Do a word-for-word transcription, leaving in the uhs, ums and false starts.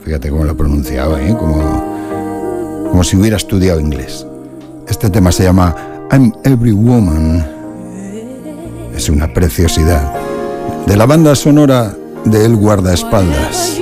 Fíjate cómo lo he pronunciado, ¿eh? Como, como si hubiera estudiado inglés. Este tema se llama I'm Every Woman. Es una preciosidad. De la banda sonora de El Guardaespaldas.